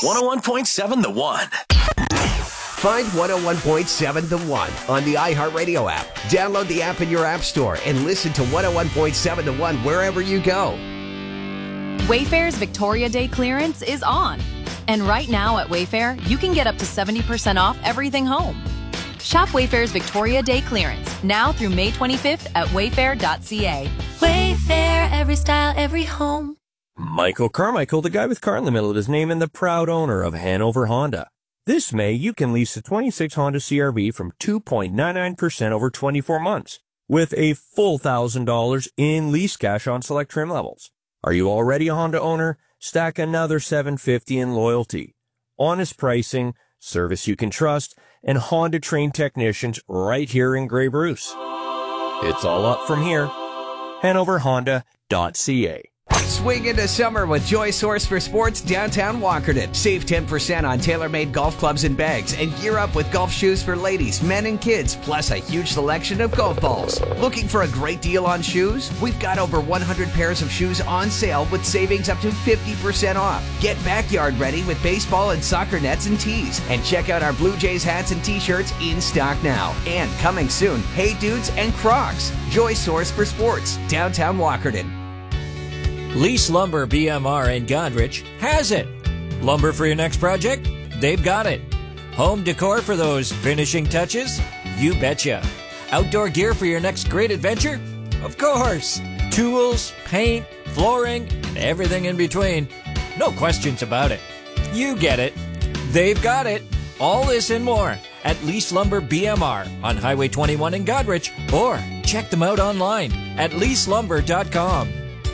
101.7 The One. Find 101.7 The One on the iHeartRadio app. Download the app in your app store and listen to 101.7 The One wherever you go. Wayfair's Victoria Day clearance is on. And right now at Wayfair, you can get up to 70% off everything home. Shop Wayfair's Victoria Day clearance now through May 25th at wayfair.ca. Wayfair, every style, every home. Michael Carmichael, the guy with car in the middle of his name and the proud owner of Hanover Honda. This May, you can lease a 26 Honda CR-V from 2.99% over 24 months with a full $1,000 in lease cash on select trim levels. Are you already a Honda owner? Stack another $750 in loyalty. Honest pricing, service you can trust, and Honda-trained technicians right here in Grey Bruce. It's all up from here. HanoverHonda.ca. Swing into summer with Joy Source for Sports downtown Walkerton. Save 10% on tailor-made golf clubs and bags and gear up with golf shoes for ladies, men, and kids, plus a huge selection of golf balls. Looking for a great deal on shoes? We've got over 100 pairs of shoes on sale with savings up to 50% off. Get backyard ready with baseball and soccer nets and tees. And check out our Blue Jays hats and t-shirts in stock now. And coming soon, Hey Dudes and Crocs. Joy Source for Sports, downtown Walkerton. Lease Lumber BMR in Godrich has it. Lumber for your next project? They've got it. Home decor for those finishing touches? You betcha. Outdoor gear for your next great adventure? Of course. Tools, paint, flooring, and everything in between. No questions about it. You get it. They've got it. All this and more at Lease Lumber BMR on Highway 21 in Godrich, or check them out online at leaselumber.com.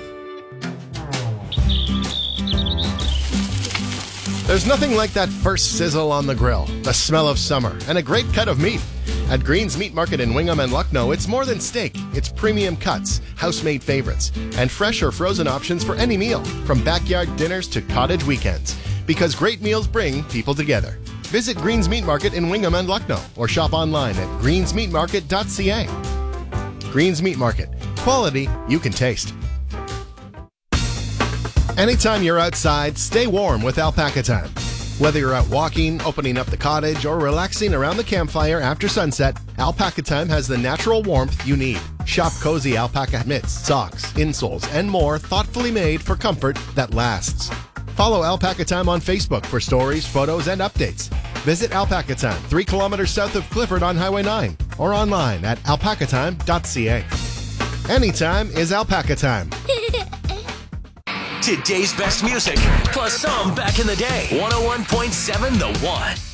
There's nothing like that first sizzle on the grill, the smell of summer, and a great cut of meat. At Green's Meat Market in Wingham and Lucknow, it's more than steak. It's premium cuts, house-made favorites, and fresh or frozen options for any meal, from backyard dinners to cottage weekends. Because great meals bring people together. Visit Green's Meat Market in Wingham and Lucknow, or shop online at greensmeatmarket.ca. Green's Meat Market. Quality you can taste. Anytime you're outside, stay warm with Alpaca Time. Whether you're out walking, opening up the cottage, or relaxing around the campfire after sunset, Alpaca Time has the natural warmth you need. Shop cozy alpaca mitts, socks, insoles, and more thoughtfully made for comfort that lasts. Follow Alpaca Time on Facebook for stories, photos, and updates. Visit Alpaca Time, 3 kilometers south of Clifford on Highway 9, or online at alpacatime.ca. Anytime is Alpaca Time. Today's best music, plus some back in the day. 101.7 The One.